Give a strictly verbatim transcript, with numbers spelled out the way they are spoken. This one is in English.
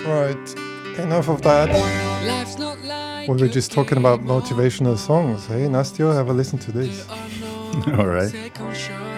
Right, enough of that. We were just talking about motivational songs. Hey, Nastyo, have a listen to this. All right.